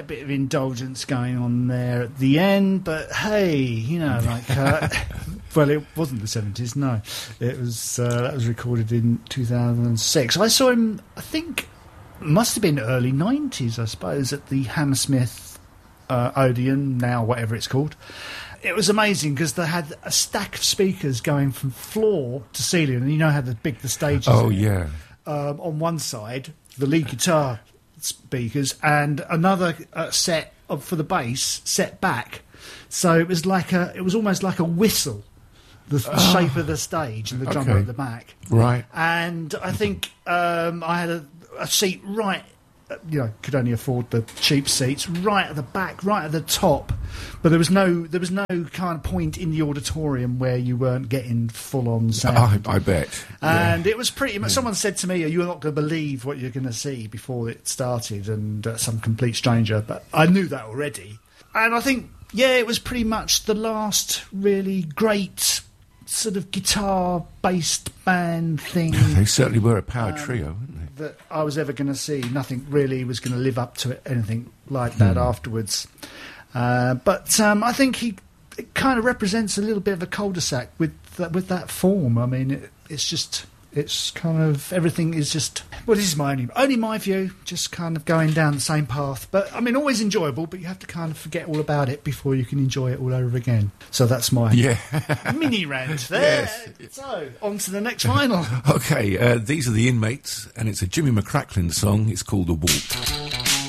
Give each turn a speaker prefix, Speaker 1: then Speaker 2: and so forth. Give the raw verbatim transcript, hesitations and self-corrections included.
Speaker 1: A bit of indulgence going on there at the end, but hey, you know, like, uh, well, it wasn't the seventies, no. It was, uh, that was recorded in two thousand six. I saw him, I think, must have been early nineties, I suppose, at the Hammersmith uh, Odeon, now whatever it's called. It was amazing because they had a stack of speakers going from floor to ceiling, and you know how the big the stage is.
Speaker 2: Oh, yeah.
Speaker 1: Um, on one side, the lead guitar speakers, and another uh, set of, for the bass set back, so it was like a it was almost like a whistle, the, the
Speaker 2: oh,
Speaker 1: shape of the stage and the drummer
Speaker 2: okay.
Speaker 1: at the back,
Speaker 2: right.
Speaker 1: And I think um, I had a, a seat right, you know, could only afford the cheap seats, right at the back, right at the top, but there was no there was no kind of point in the auditorium where you weren't getting full on sound.
Speaker 2: I, I bet.
Speaker 1: And
Speaker 2: yeah.
Speaker 1: it was pretty much. Yeah. Someone said to me, "You're not going to believe what you're going to see before it started," and uh, some complete stranger. But I knew that already, and I think, yeah, it was pretty much the last really great sort of guitar-based band thing.
Speaker 2: They certainly were a power
Speaker 1: um,
Speaker 2: trio, weren't they?
Speaker 1: That I was ever going to see. Nothing really was going to live up to it, anything like that
Speaker 2: mm.
Speaker 1: afterwards. Uh, but um, I think he it kind of represents a little bit of a cul-de-sac with that, with that form. I mean, it, it's just it's kind of everything is just. Well, this is my only only my view. Just kind of going down the same path. But I mean, always enjoyable. But you have to kind of forget all about it before you can enjoy it all over again. So that's my
Speaker 2: yeah.
Speaker 1: mini rant there.
Speaker 2: Yes.
Speaker 1: So on to the next final.
Speaker 2: Okay, uh, these are the Inmates, and it's a Jimmy McCracklin song. It's called "The Walk."